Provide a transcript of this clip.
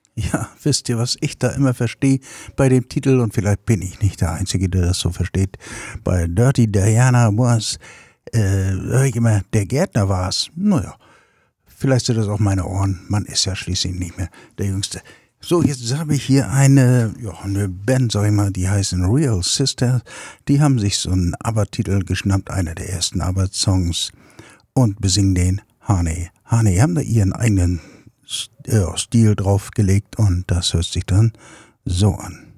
Ja, wisst ihr, was ich da immer verstehe bei dem Titel, und vielleicht bin ich nicht der Einzige, der das so versteht. Bei Dirty Diana was, hör ich immer, der Gärtner war's. Naja, vielleicht sind das auch meine Ohren. Man ist ja schließlich nicht mehr der Jüngste. So, jetzt habe ich hier eine Band, sag ich mal, die heißen Real Sisters. Die haben sich so einen ABBA-Titel geschnappt, einer der ersten ABBA-Songs, und besingen den Honey. Honey, haben da ihren eigenen Stil draufgelegt, und das hört sich dann so an.